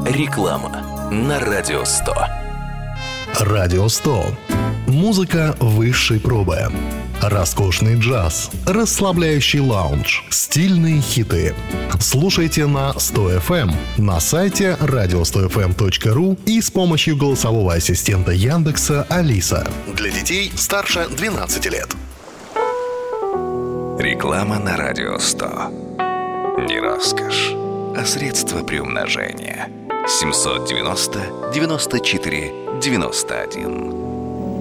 Реклама на Радио 100. Радио 100. Музыка высшей пробы. Роскошный джаз, расслабляющий лаунж, стильные хиты. Слушайте на 100 FM, на сайте radio100fm.ru и с помощью голосового ассистента Яндекса Алиса. Для детей старше 12 лет. Реклама на Радио 100. Не роскошь, а средство приумножения. 790 94 91.